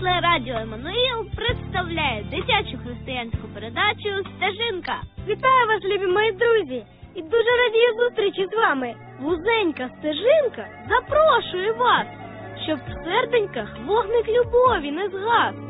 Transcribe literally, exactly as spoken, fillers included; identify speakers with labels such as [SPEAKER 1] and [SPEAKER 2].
[SPEAKER 1] Телерадіо Еммануїл представляє дитячу християнську передачу «Стежинка».
[SPEAKER 2] Вітаю вас, любі мої друзі! І дуже радію зустрічі з вами. Вузенька стежинка запрошує вас, щоб в серденьках вогник любові не згас.